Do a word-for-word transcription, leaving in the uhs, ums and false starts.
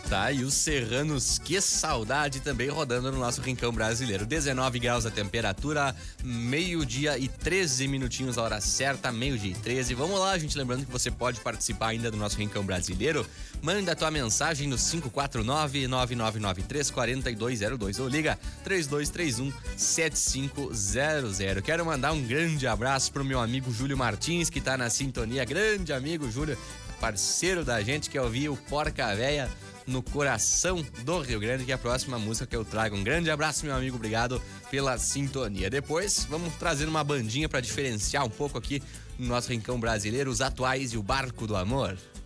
Tá, e os Serranos, que saudade, também rodando no nosso Rincão Brasileiro. dezenove graus a temperatura, meio-dia e treze minutinhos a hora certa, meio-dia e treze. Vamos lá, gente, lembrando que você pode participar ainda do nosso Rincão Brasileiro. Manda a tua mensagem no cinco quatro nove, nove nove nove três, quatro dois zero dois ou liga três dois três um, sete cinco zero zero. Quero mandar um grande abraço pro meu amigo Júlio Martins, que tá na sintonia. Grande amigo Júlio, parceiro da gente, que ouvia o Porca Véia no coração do Rio Grande, que é a próxima música que eu trago. Um grande abraço, meu amigo, obrigado pela sintonia. Depois vamos trazer uma bandinha para diferenciar um pouco aqui no nosso Rincão Brasileiro, os Atuais e o Barco do Amor.